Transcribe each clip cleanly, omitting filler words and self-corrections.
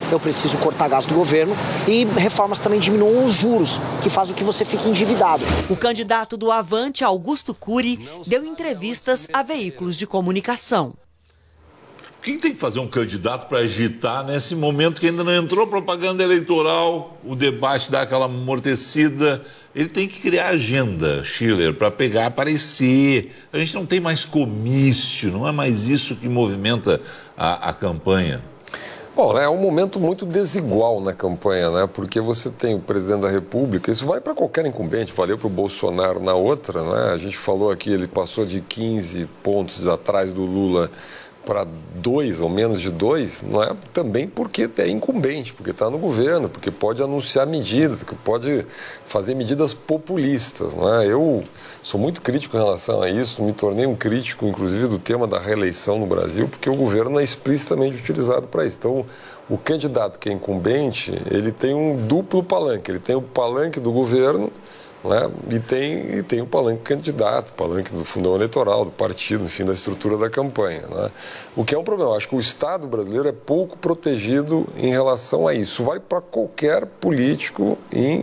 eu preciso cortar gasto do governo e reformas também diminuam os juros, que faz com que você fique endividado. O candidato do Avante, Augusto Cury, deu entrevistas a veículos de comunicação. O que tem que fazer um candidato para agitar nesse momento que ainda não entrou propaganda eleitoral, o debate dá aquela amortecida? Ele tem que criar agenda, Schiller, para pegar, aparecer. A gente não tem mais comício, não é mais isso que movimenta a campanha. Bom, é um momento muito desigual na campanha, né? Porque você tem o presidente da República, isso vai para qualquer incumbente, valeu para o Bolsonaro na outra, né? A gente falou aqui, ele passou de 15 pontos atrás do Lula para 2 ou menos de 2, não é também porque é incumbente, porque está no governo, porque pode anunciar medidas, que pode fazer medidas populistas, não é? Eu sou muito crítico em relação a isso, me tornei um crítico, inclusive, do tema da reeleição no Brasil, porque o governo é explicitamente utilizado para isso. Então, o candidato que é incumbente, ele tem um duplo palanque, ele tem o palanque do governo, não é? E tem o palanque candidato, o palanque do fundão eleitoral, do partido, enfim, da estrutura da campanha. Não é? O que é um problema. Eu acho que o Estado brasileiro é pouco protegido em relação a isso. Vale para qualquer político em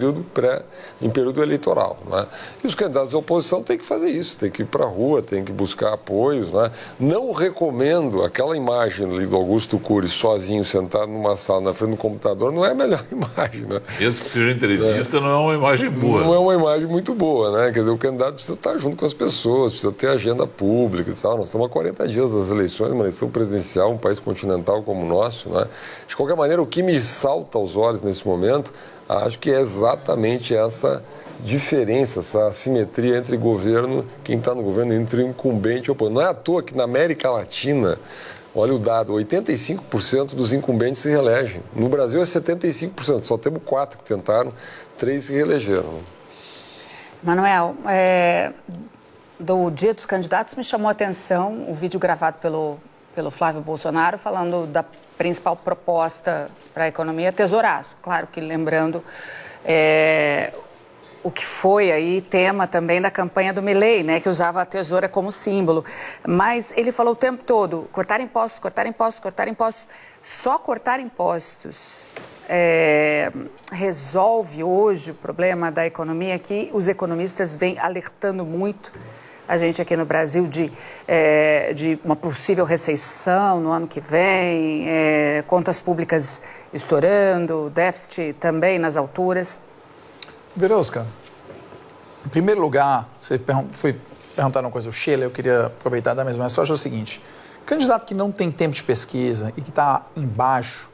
período eleitoral. Né? E os candidatos da oposição têm que fazer isso, têm que ir para a rua, têm que buscar apoios. Né? Não recomendo aquela imagem ali do Augusto Cury sozinho, sentado numa sala na frente do computador, não é a melhor imagem. Né? Mesmo que seja entrevista, não é uma imagem boa. Não é uma imagem muito boa, né? Quer dizer, o candidato precisa estar junto com as pessoas, precisa ter agenda pública e tal. Nós estamos a 40 dias das eleições, uma eleição presidencial, um país continental como o nosso. Né? De qualquer maneira, o que me salta aos olhos nesse momento, acho que é exatamente essa diferença, essa assimetria entre governo, quem está no governo, entre incumbente e oposição. Não é à toa que na América Latina, olha o dado, 85% dos incumbentes se reelegem. No Brasil é 75%, só temos 4 que tentaram, 3 se reelegeram. Manuel, do Dia dos Candidatos me chamou a atenção o vídeo gravado pelo Flávio Bolsonaro falando da principal proposta para a economia, tesouraço. Claro que lembrando o que foi aí tema também da campanha do Milei, né, que usava a tesoura como símbolo. Mas ele falou o tempo todo, cortar impostos, cortar impostos, cortar impostos. Só cortar impostos resolve hoje o problema da economia que os economistas vêm alertando muito a gente aqui no Brasil de uma possível recessão no ano que vem, contas públicas estourando, déficit também nas alturas. Verosca, em primeiro lugar, você foi perguntar uma coisa ao Sheila, eu queria aproveitar da mesma resposta, é o seguinte, candidato que não tem tempo de pesquisa e que está embaixo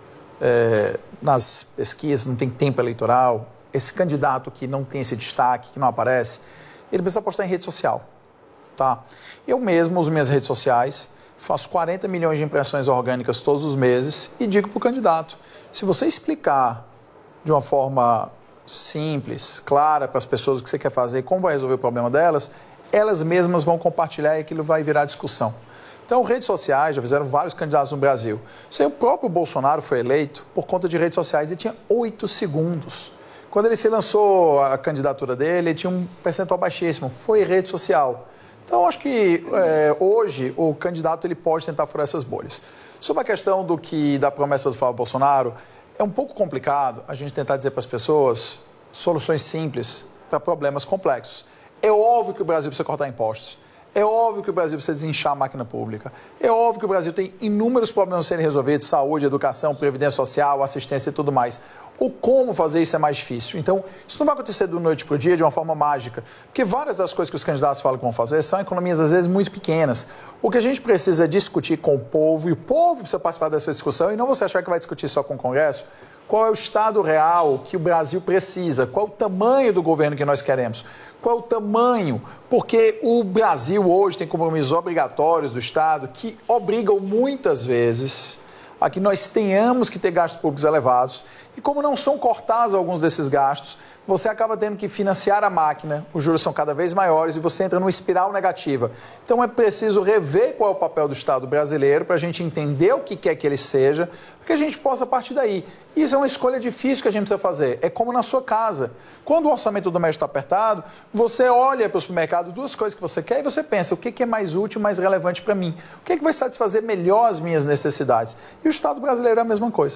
nas pesquisas, não tem tempo eleitoral, esse candidato que não tem esse destaque, que não aparece, ele precisa postar em rede social, tá? Eu mesmo uso minhas redes sociais, faço 40 milhões de impressões orgânicas todos os meses e digo para o candidato, se você explicar de uma forma simples, clara para as pessoas o que você quer fazer, como vai resolver o problema delas, elas mesmas vão compartilhar e aquilo vai virar discussão. Então, redes sociais, já fizeram vários candidatos no Brasil. O próprio Bolsonaro foi eleito por conta de redes sociais, ele tinha 8 segundos. Quando ele se lançou a candidatura dele, ele tinha um percentual baixíssimo, foi rede social. Então, acho que hoje o candidato ele pode tentar furar essas bolhas. Sobre a questão da promessa do Flávio Bolsonaro, é um pouco complicado a gente tentar dizer para as pessoas soluções simples para problemas complexos. É óbvio que o Brasil precisa cortar impostos. É óbvio que o Brasil precisa desinchar a máquina pública. É óbvio que o Brasil tem inúmeros problemas a serem resolvidos, saúde, educação, previdência social, assistência e tudo mais. O como fazer isso é mais difícil. Então, isso não vai acontecer do noite para o dia de uma forma mágica. Porque várias das coisas que os candidatos falam que vão fazer são economias, às vezes, muito pequenas. O que a gente precisa é discutir com o povo, e o povo precisa participar dessa discussão, e não você achar que vai discutir só com o Congresso. Qual é o estado real que o Brasil precisa? Qual é o tamanho do governo que nós queremos? Qual é o tamanho? Porque o Brasil hoje tem compromissos obrigatórios do Estado que obrigam muitas vezes a que nós tenhamos que ter gastos públicos elevados. E como não são cortados alguns desses gastos, você acaba tendo que financiar a máquina, os juros são cada vez maiores e você entra numa espiral negativa. Então é preciso rever qual é o papel do Estado brasileiro para a gente entender o que quer que ele seja, para que a gente possa partir daí. Isso é uma escolha difícil que a gente precisa fazer. É como na sua casa. Quando o orçamento doméstico está apertado, você olha para o supermercado, 2 coisas que você quer e você pensa, o que é mais útil, mais relevante para mim? O que vai satisfazer melhor as minhas necessidades? E o Estado brasileiro é a mesma coisa.